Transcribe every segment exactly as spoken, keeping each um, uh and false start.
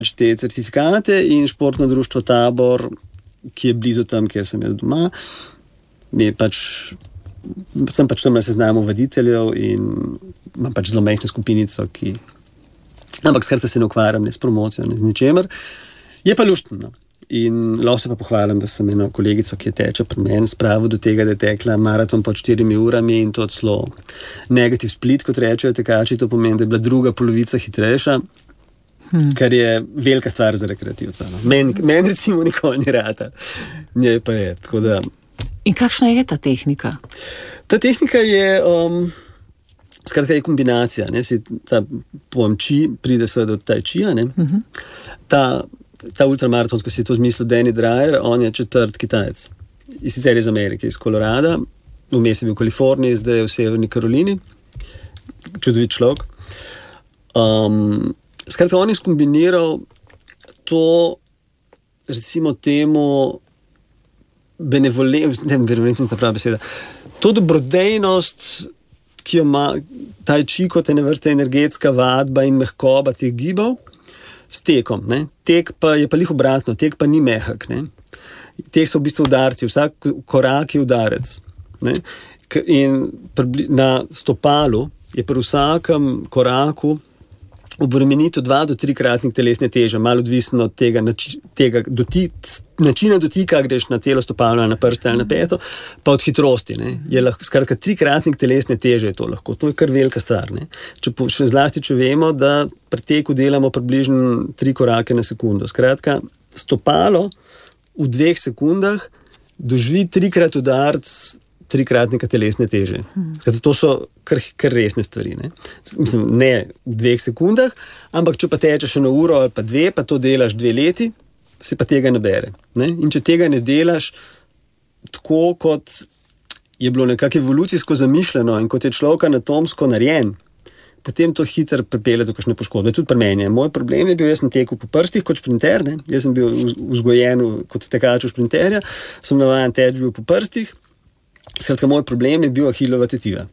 te certifikate in športno društvo Tabor, ki je blizu tam, kjer sem jaz doma, mi je pač, sem pač tam na seznamu vaditeljev in imam pač zelo majhno skupinico, ki, ampak skratka se ne ukvarjam ne s promocijo, ne z ničemer. Je pa luštno. In lahko se pa pohvalim, da sem eno kolegico, ki je teče pri meni, spravil do tega, da je tekla maraton pod štirimi urami in to celo negativ split, kot rečejo tekači, to pomeni, da je bila druga polovica hitrejša, hmm. kar je velika stvar za rekreativca. No. Meni men recimo nikoli ni rata. Njej pa je. Tako da... In kakšna je ta tehnika? Ta tehnika je... Um, Skratka je kombinacija, ne, si ta pojem či, pride seveda od tai čija, ne. Uh-huh. Ta, ta ultramaratonsko si to zmislil Danny Dreyer, on je četrt Kitajec. In sicer iz Amerike, iz Kolorada, vmes je bil v Kaliforniji, zdaj je v Severni Karolini. Čudovit človek. Um, skratka, on je skombiniral to, recimo temu, benevolentnost, ne, benevolentnost je ta prava beseda, to dobrodejnost, ki jo ima tai chi kot ene vrste energetska vadba in mehkoba teh gibov s tekom. Ne? Tek pa je pa lih obratno, tek pa ni mehak. Ne? Tek so v bistvu udarci, vsak korak je udarec. Ne? In na stopalu je pri vsakem koraku obremenitev dva do trikratnik telesne teže, malo odvisno od tega, nači, tega doti, načina dotika, greš na celo stopalo, na prste ali na peto, pa od hitrosti. Ne. Je lahko, skratka, trikratnik telesne teže je to lahko. To je kar velika stvar. Ne. Če, še zlasti, če vemo, da pri teku delamo približno tri korake na sekundo. Skratka, stopalo v dveh sekundah doživi trikrat udarc trikratnika telesne teže. Skratka, to so kar, kar resne stvari. Ne? Mislim, ne v dveh sekundah, ampak če pa tečeš eno uro ali pa dve, pa to delaš dve leti, se pa tega ne bere. Ne? In če tega ne delaš tako, kot je bilo nekako evolucijsko zamišljeno in kot je človek anatomsko narejen, potem to hitro pripelje do kakšne poškodbe. Tudi pri meni. Moj problem je bil, jaz sem tekel po prstih kot šprinter, ne? Jaz sem bil vzgojen kot tekač v šprinterja, sem navajen teč bil po prstih. Skratka, moj problem je bil Ahilova tetiva.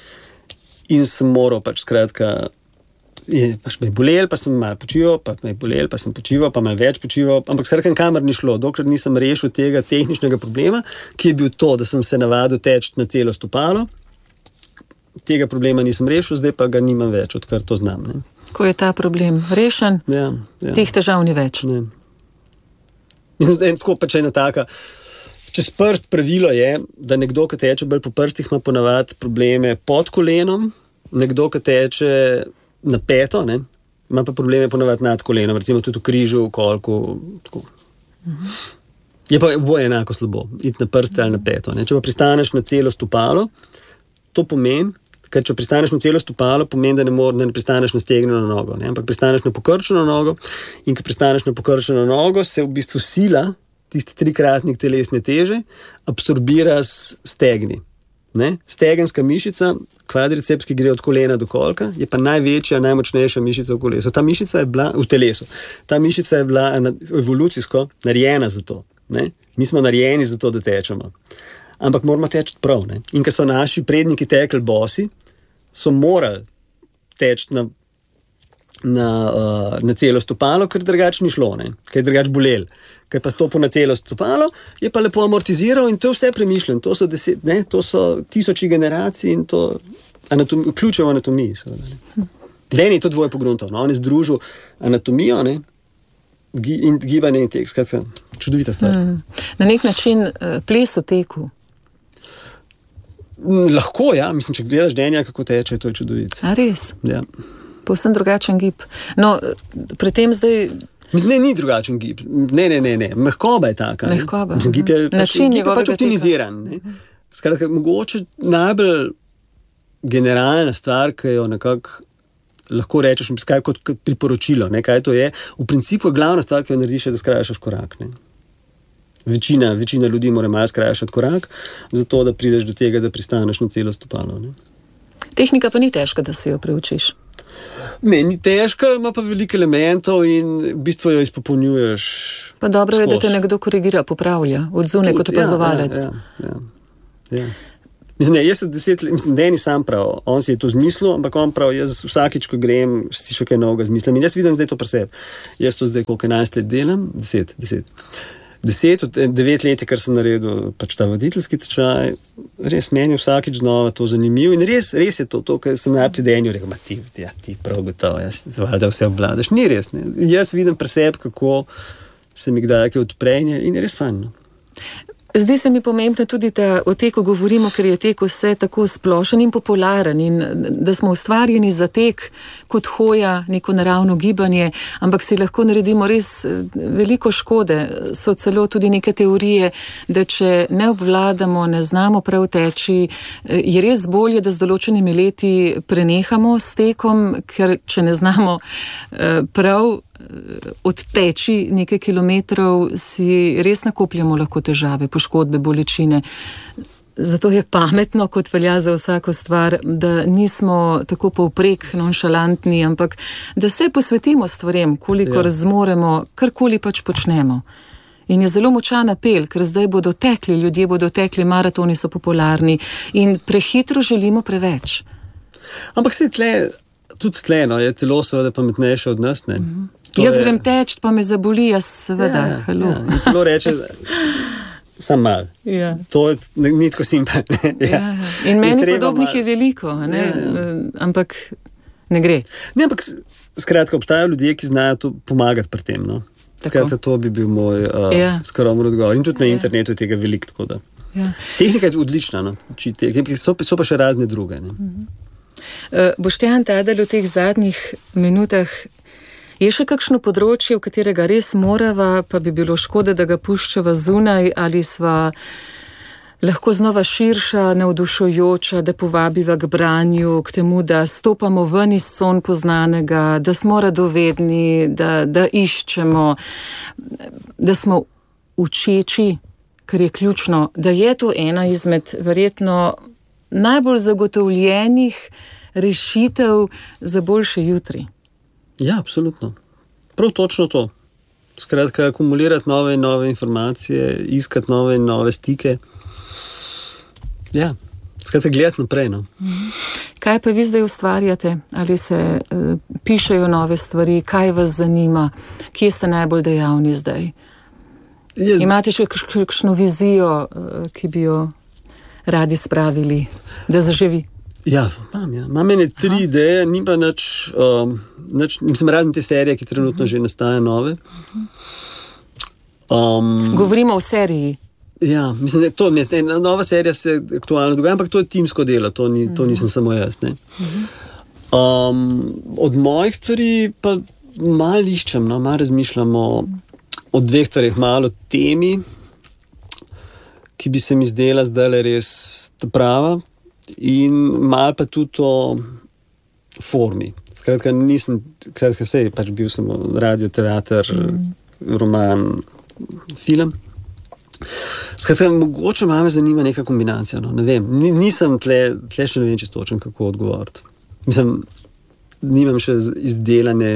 In sem moral pač, skratka, je, pač me je bolel, pa sem malo počival, pa me je bolel, pa sem počival, pa malo več počival, ampak skratka, kamor ni šlo, dokler nisem rešil tega tehničnega problema, ki je bil to, da sem se navadil teči na celo stopalo. Tega problema nisem rešil, zdaj pa ga nimam več, odkar to znam. Ne. Ko je ta problem rešen, ja, ja. Teh težav ni več. Ne. Mislim, da je tako pač ena taka, čez prst pravilo je, da nekdo, ki teče bolj po prstih, ima ponavadi probleme pod kolenom, nekdo, ki teče na peto, ne, ima pa probleme ponavadi nad kolenom, recimo tudi v križu, v kolku, tako. Uh-huh. Je pa oboje enako slabo, iti na prste ali na peto. Ne. Če pa pristaneš na celo stopalo, to pomeni, ker če pristaneš na celo stopalo, pomeni, da ne, mora, da ne pristaneš na stegneno nogo, ne, ampak pristaneš na pokrčeno nogo in ko pristaneš na pokrčeno nogo, se v bistvu sila tisti trikratnik telesne teže, absorbira s stegni. Ne? Stegenska mišica, kvadriceps, ki gre od kolena do kolka, je pa največja, najmočnejša mišica v kolesu. Ta mišica je bila v telesu. Ta mišica je bila evolucijsko narejena za to. Ne? Mi smo narejeni za to, da tečemo. Ampak moramo teči prav. Ne? In ko so naši predniki tekli bosi, so morali teči na, na, uh, na celo stopalo, ker drugače ni šlo, ne? Ker je drugače bolel. Ker pa stopil na celo stopalo, je pa lepo amortiziral in to je vse premišljeno. To so, deset, ne, to so tisoči generacij in to anatomi, ključe v anatomiji. Deni je to dvoje pogruntov. No? On je združil anatomijo, ne, in gibanje in tek. Skratka, čudovita stvar. Mm. Na nek način ples v teku. Lahko, ja. Mislim, če gledaš Denija, kako teče, to je čudovit. A res? Ja. Povsem drugačen gib. No, pri tem zdaj... Ne, ni drugačen gib. Ne, ne, ne, ne. Mehkoba je taka. Mehkoba. Mislim, gib je pač, način gib je pač optimiziran. Ne? Skratka, mogoče najbolj generalna stvar, ki jo nekako lahko rečeš, kaj kot priporočilo, ne? Kaj to je. V principu je glavna stvar, ki jo narediš, je, da skrajšaš korak. Ne? Večina, večina ljudi mora malo skrajšati korak, zato da prideš do tega, da pristaneš na celo stopalo. Ne? Tehnika pa ni težka, da si jo preučiš. Ne, ni težka, ima pa veliko elementov in v bistvu jo izpopolnjuješ. Pa dobro skos. Je, da te nekdo korigira, popravlja, od zunaj kot opazovalec. Ja, ja, ja, ja. Mislim, ne, jaz sem deset let, mislim, Deni sam prav, on si je to zmislil, ampak on prav, jaz vsakič, ko grem, si še kaj novega zmislim. In jaz vidim zdaj to pri sebi. Jaz to zdaj koliko enajst let delam, deset, deset. Deset, od devet let, kar sem naredil, pač ta voditeljski tečaj, res meni vsakič znova to zanimivo in res, res je to, to, kar sem najprej Denju rekel, ma ti, ja, ti prav gotovo, jaz valjda vse obvladaš. Ni res, ne. Jaz vidim pri sebi, kako se mi kdaj kaj odprenje in je res fajn, no. Zdi se mi pomembno tudi, da o teku govorimo, ker je tek vse tako splošen in popularen in da smo ustvarjeni za tek kot hoja, neko naravno gibanje, ampak si lahko naredimo res veliko škode. So celo tudi neke teorije, da če ne obvladamo, ne znamo prav teči, je res bolje, da z določenimi leti prenehamo s tekom, ker če ne znamo prav odteči nekaj kilometrov, si res nakopljamo lahko težave, poškodbe, bolečine. Zato je pametno, kot velja za vsako stvar, da nismo tako povprek nonšalantni, ampak da se posvetimo stvarem, kolikor ja. zmoremo, karkoli pač počnemo. In je zelo močan apel, ker zdaj bodo tekli, ljudje bodo tekli, maratoni so popularni in prehitro želimo preveč. Ampak se tle, tudi tle, no, je telo seveda pametnejše od nas, ne? Mm-hmm. Jaz je... grem teč, pa me zaboli, jaz seveda, ja, halo. Ja, in telo reče, sam mal. Ja. To je ni tako simpel. Ja. Ja, in meni in podobnih mal... je veliko, ne? Ja. Ampak ne gre. Ne, ampak skratka, obstajajo ljudje, ki znajo to pomagati pri tem, no. Skratka, to bi bil moj uh, ja. skromen odgovor. In tudi na ja. internetu je tega veliko, tako da. Ja. Tehnika je odlična, no. So, so pa še razne druge, ne. Mhm. Uh, Boštjan Tadelj, v teh zadnjih minutah je še kakšno področje, v katerega res morava, pa bi bilo škoda, da ga puščava zunaj, ali sva lahko znova širša, navdušujoča, da povabiva k branju, k temu, da stopamo ven iz con poznanega, da smo radovedni, da, da iščemo, da smo učeči, kar je ključno, da je to ena izmed verjetno najbolj zagotovljenih rešitev za boljše jutri. Ja, absolutno. Prav točno to. Skratka, akumulirati nove in nove informacije, iskati nove in nove stike. Ja, skratka, gledati naprej, no. Kaj pa vi zdaj ustvarjate? Ali se uh, pišejo nove stvari? Kaj vas zanima? Kje ste najbolj dejavni zdaj? Jaz... Imate še kakšno vizijo, uh, ki bi jo radi spravili, da zaživi? Ja, imam, ja. Imam ene tri Aha. ideje, ni pa nič, um, nič, mislim, razne te serije, ki trenutno uh-huh. že nastajajo nove. Um, Govorimo o seriji. Ja, mislim, da to, ne, nova serija se aktualno dogaja, ampak to je timsko delo, to, ni, to nisem samo jaz, ne. Um, od mojih stvari pa malo iščem, no, malo razmišljamo o dveh stvarih, malo o temi, ki bi se mi zdela zdaj res prava, in malo pa tudi o formi. Skratka, nisem, skratka, sej, pač bil sem radio, teater, mm. roman, film. Skratka, mogoče me zanima neka kombinacija, no, ne vem. Nisem tle, tle še ne vem, če točen, kako odgovoriti. Mislim, nimam še izdelane,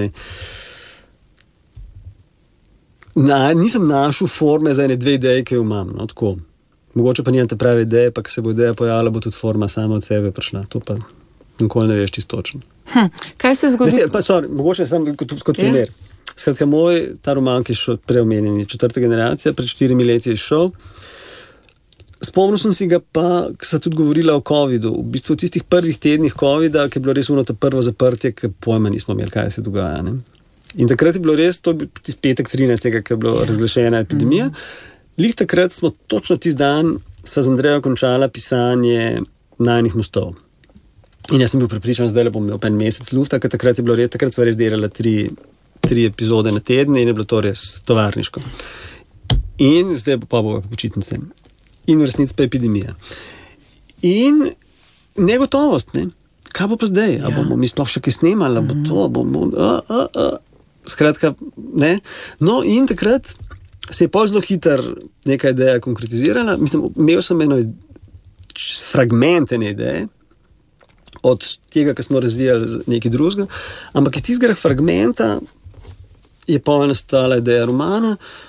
na, nisem našel forme za ene dve ideje, ki jo imam, no, tako. Mogoče pa nijem te prave ideje, pa ko se bo ideja pojavila, bo tudi forma sama od sebe prišla. To pa nikoli ne veš čisto točno. Hm, kaj se zgodi? Mislim, pa, sorry, mogoče sem kot, kot yeah. primer. Skratka, moj, ta roman, ki je šel preomenjeni, četrta generacija, pred štirimi leti je šel. Spomnil sem si ga pa, ko sva tudi govorila o covidu. V bistvu v tistih prvih tednih covida, ki je bilo res uno to prvo zaprtje, ki pojma nismo imeli, kaj se dogaja. Ne? In takrat je bilo res, to je tisti petek trinajstega, ki je bilo yeah. razglašena epidemija. Mm-hmm. Lih takrat smo točno tisti dan sva z Andrejo končala pisanje Najinih mostov. In jaz sem bil prepričan, zdaj le bom imel pa en mesec lufta, ker takrat je bilo res, takrat sva res delala tri, tri epizode na teden in je bilo to res tovarniško. In zdaj pa bo počitnice. In v resnici pa epidemija. In negotovost, ne? Kaj bo pa zdaj? Ja. A bomo mi sploh še kaj snemali? A bo to? Bomo, a, a, a. Skratka, ne? No, in takrat se je pol zelo hiter neka ideja konkretizirala. Mislim, imel sem eno fragment ene ideje od tega, ki smo razvijali nekaj drugega, ampak iz tistega fragmenta je pol nastala ideja romana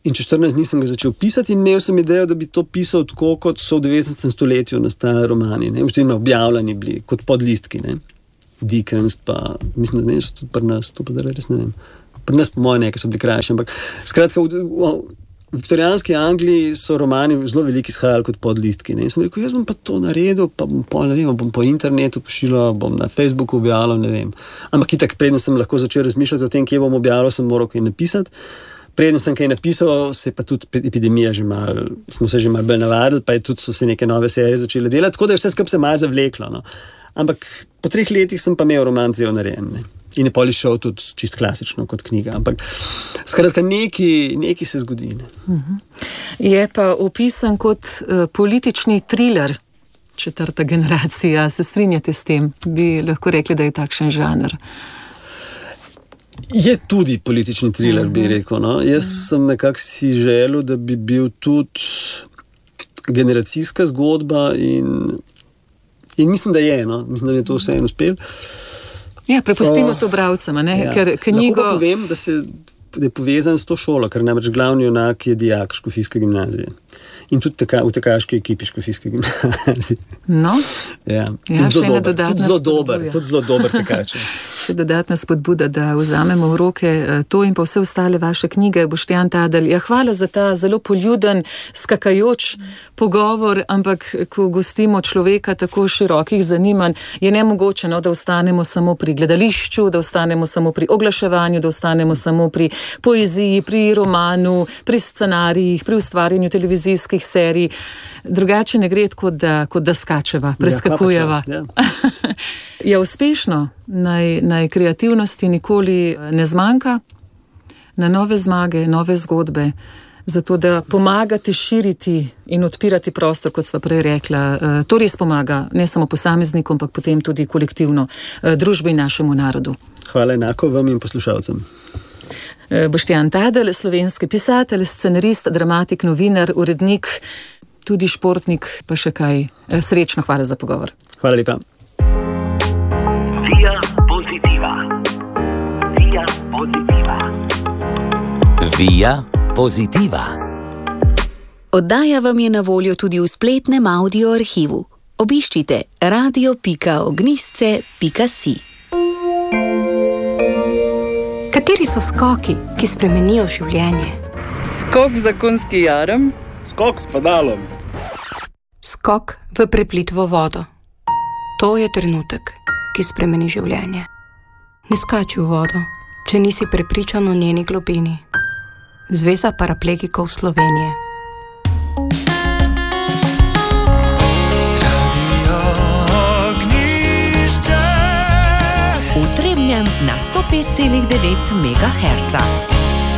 In čez štirinajst dni sem ga začel pisati in imel sem idejo, da bi to pisal tako, kot so v devetnajstem stoletju nastajali romani. Ne? Vždy objavljeni bili, kot podlistki. Ne? Dickens pa, mislim, da ne so tudi pri nas, to pa da res ne vem. Pri nas po moje nekaj so bili krajši, ampak skratka, v, v, v viktorijanski Angliji so romani zelo veliki izhajali kot podlistki. Ne? In sem rekel, jaz bom pa to naredil, pa bom, po, ne vem, bom po internetu pošiljal, bom na Facebooku objavljal, ne vem. Ampak itak, preden sem lahko začel razmišljati o tem, kje bom objavljal, sem moral kaj napisati. Preden sem kaj napisal, se pa tudi epidemija že malo, smo se že malo bolj navadili, pa je tudi so se neke nove serije začele delati, tako da je vse skupaj se malo zavleklo. No. Ampak po treh letih sem pa imel roman cel narejen. Ne. In je pol šel tudi čist klasično kot knjiga. Ampak skratka, neki, neki se zgodi. Ne. Je pa opisan kot uh, politični thriller, četrta generacija. Se strinjate s tem? Bi lahko rekli, da je takšen žanr. Je tudi politični thriller, bi rekel. No. Jaz sem nekako si želel, da bi bil tudi generacijska zgodba in, in mislim, da je. No. Mislim, da je to vseeno uspel. Ja, prepustimo to bralcem, ne? Ja. Ker knjigo... Lahko pa povem, da, se, da je povezan s to šolo, ker namreč glavni junak je dijak Škofijske gimnazije. In tudi taka, v tekaški ekipi Škofijske gimnazije. No, ja, ja še ena dodatna tudi zelo dober, tudi zelo dober tekač. Še dodatna spodbuda, da vzamemo v roke to in pa vse ostale vaše knjige, Boštjan Tadelj. Ja, hvala za ta zelo poljuden, skakajoč pogovor, ampak ko gostimo človeka tako širokih zanimanj, je nemogoče, no, da ostanemo samo pri gledališču, da ostanemo samo pri oglaševanju, da ostanemo samo pri poeziji, pri romanu, pri scenarijih, pri ustvarjanju televizijskih serij. Drugače ne gre, kot da, kot da skačeva, preskakujeva. Ja, ja. Je uspešno, naj, naj kreativnosti nikoli ne zmanjka, na nove zmage, nove zgodbe, zato da pomagate širiti in odpirati prostor, kot sva prej rekla. To res pomaga, ne samo posameznikom, ampak potem tudi kolektivno družbi in našemu narodu. Hvala enako vam in poslušalcem. Boštjan Tadelj, slovenski pisatelj, scenarist, dramatik, novinar, urednik, tudi športnik, pa še kaj. Srečno, hvala za pogovor. Hvala lepa. Via Positiva. Via Positiva. Via Positiva. Oddaja vam je na voljo tudi v spletnem audio arhivu. Obiščite radio pika ognjisce pika si. Kateri so skoki, ki spremenijo življenje? Skok v zakonski jarem. Skok s pedalom. Skok v preplitvo vodo. To je trenutek, ki spremeni življenje. Ne skači v vodo, če nisi prepričan o njeni globini. Zveza paraplegikov Slovenije. Na sto pet celih devet megaherca.